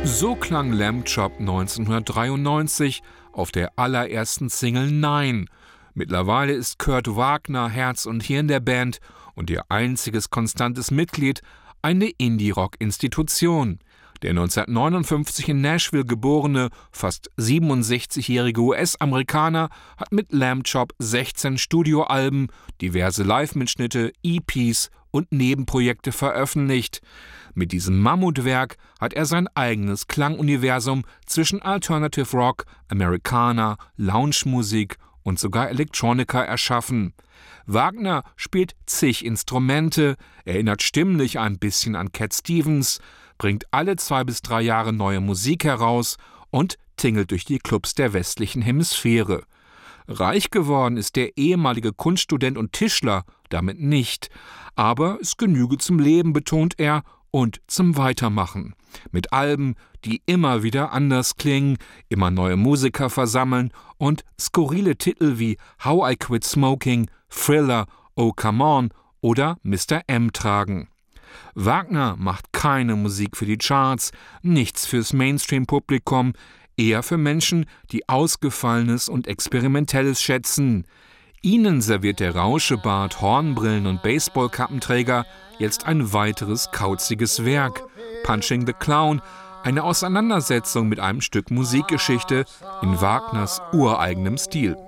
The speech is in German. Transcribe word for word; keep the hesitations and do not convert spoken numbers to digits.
So klang Lamb Chop neunzehnhundertdreiundneunzig auf der allerersten Single Nein. Mittlerweile ist Kurt Wagner Herz und Hirn der Band und ihr einziges konstantes Mitglied eine Indie-Rock-Institution. Der neunzehnhundertneunundfünfzig in Nashville geborene, fast siebenundsechzigjährige U S-Amerikaner hat mit Lamb Chop sechzehn Studioalben, diverse Live-Mitschnitte, E Ps und Nebenprojekte veröffentlicht. Mit diesem Mammutwerk hat er sein eigenes Klanguniversum zwischen Alternative Rock, Americana, Lounge-Musik und sogar Electronica erschaffen. Wagner spielt zig Instrumente, erinnert stimmlich ein bisschen an Cat Stevens, bringt alle zwei bis drei Jahre neue Musik heraus und tingelt durch die Clubs der westlichen Hemisphäre. Reich geworden ist der ehemalige Kunststudent und Tischler damit nicht, aber es genüge zum Leben, betont er, und zum Weitermachen. Mit Alben, die immer wieder anders klingen, immer neue Musiker versammeln und skurrile Titel wie How I Quit Smoking, Thriller, Oh Come On oder Mister M tragen. Wagner macht keine Musik für die Charts, nichts fürs Mainstream-Publikum, eher für Menschen, die Ausgefallenes und Experimentelles schätzen. Ihnen serviert der Rauschebart, Hornbrillen und Baseballkappenträger jetzt ein weiteres kauziges Werk, Punching the Clown, eine Auseinandersetzung mit einem Stück Musikgeschichte in Wagners ureigenem Stil.